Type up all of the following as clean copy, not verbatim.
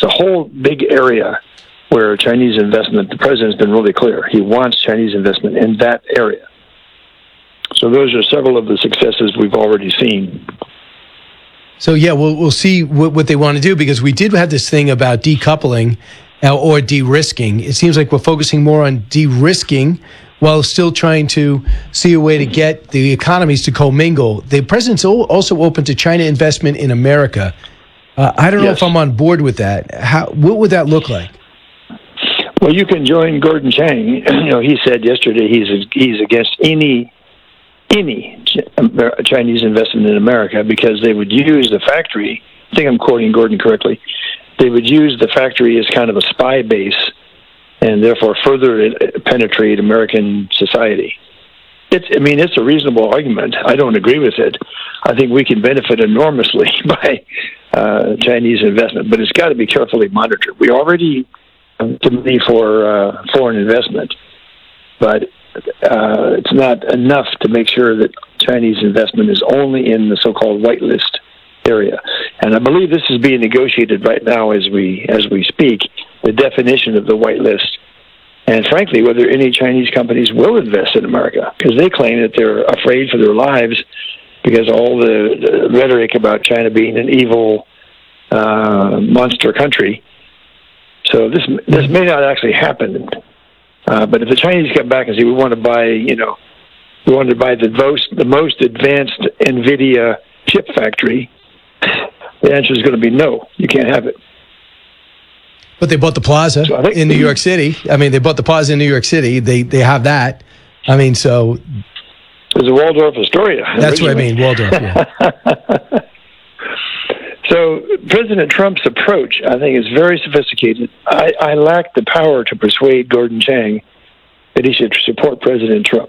It's a whole big area where Chinese investment, the president's been really clear. He wants Chinese investment in that area. So those are several of the successes we've already seen. So, yeah, we'll see what they want to do, because we did have this thing about decoupling or de-risking. It seems like we're focusing more on de-risking while still trying to see a way to get the economies to commingle. The president's also open to China investment in America. I don't know if I'm on board with that. What would that look like? Well, you can join Gordon Chang. He said yesterday he's against any Chinese investment in America because they would use the factory. I think I'm quoting Gordon correctly. They would use the factory as kind of a spy base and therefore further penetrate American society. It's a reasonable argument. I don't agree with it. I think we can benefit enormously by Chinese investment, but it's got to be carefully monitored. We already have money for foreign investment, but it's not enough to make sure that Chinese investment is only in the so-called whitelist area. And I believe this is being negotiated right now as we speak, the definition of the whitelist. And frankly, whether any Chinese companies will invest in America, because they claim that they're afraid for their lives because all the rhetoric about China being an evil monster country. So this may not actually happen. But if the Chinese come back and say we want to buy, the most advanced NVIDIA chip factory, the answer is going to be no. You can't have it. But they bought the plaza in New York City. They bought the plaza in New York City. They have that. So there's a Waldorf Astoria. That's originally. What I mean, Waldorf. Yeah. So President Trump's approach, I think, is very sophisticated. I lack the power to persuade Gordon Chang that he should support President Trump.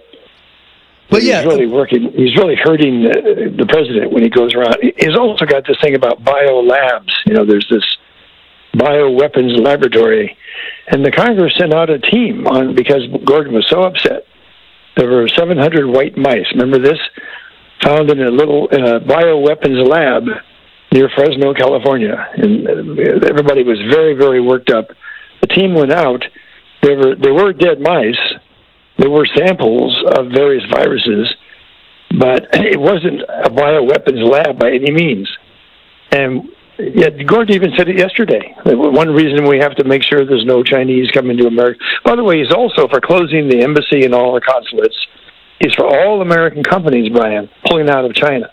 But yeah, he's really hurting the president when he goes around. He's also got this thing about biolabs. There's this bioweapons laboratory, and the Congress sent out a team because Gordon was so upset. There were 700 white mice. Remember this? Found in a bioweapons lab near Fresno, California, and everybody was very, very worked up. The team went out. There were dead mice. There were samples of various viruses, but it wasn't a bioweapons lab by any means. And yet Gordon even said it yesterday. One reason we have to make sure there's no Chinese coming to America. By the way, he's also for closing the embassy and all the consulates. He's for all American companies, Brian, pulling out of China.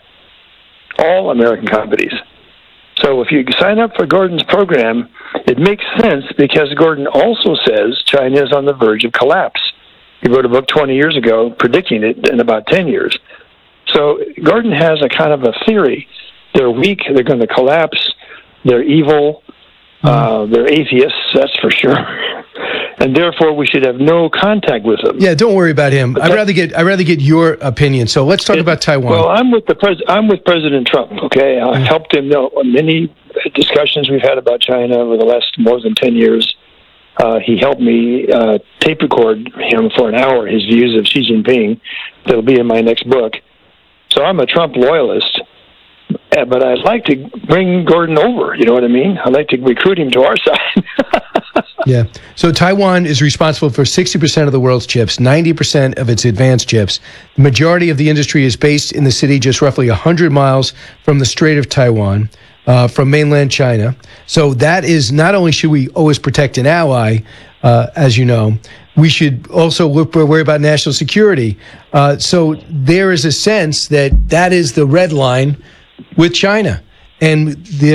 All American companies. So if you sign up for Gordon's program, it makes sense because Gordon also says China is on the verge of collapse. He wrote a book 20 years ago predicting it in about 10 years. So Gordon has a kind of a theory. They're weak, they're going to collapse, they're evil, they're atheists, that's for sure. And therefore we should have no contact with them. Yeah, don't worry about him. I'd rather get your opinion. So let's talk about Taiwan. Well, I'm with President Trump, okay? I helped him on many discussions we've had about China over the last more than 10 years. He helped me tape record him for an hour, his views of Xi Jinping. That'll be in my next book. So I'm a Trump loyalist, but I'd like to bring Gordon over, you know what I mean? I'd like to recruit him to our side. Yeah. So Taiwan is responsible for 60% of the world's chips, 90% of its advanced chips. The majority of the industry is based in the city just roughly 100 miles from the Strait of Taiwan. From mainland China. So that is, not only should we always protect an ally, as you know, we should also worry about national security. So there is a sense that is the red line with China. And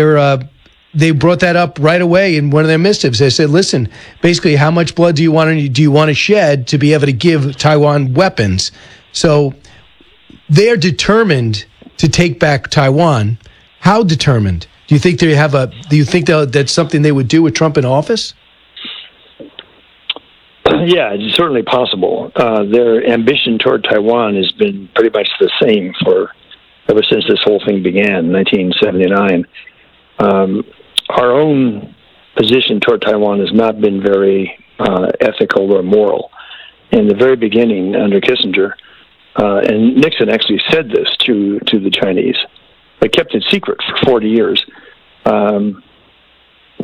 they brought that up right away in one of their missives. They said, listen, basically, how much blood do you want to shed to be able to give Taiwan weapons? So they're determined to take back Taiwan. How determined? Do you think that's something they would do with Trump in office? Yeah, it's certainly possible. Their ambition toward Taiwan has been pretty much the same ever since this whole thing began in 1979. Our own position toward Taiwan has not been very ethical or moral. In the very beginning, under Kissinger, and Nixon actually said this to the Chinese. They kept it secret for 40 years.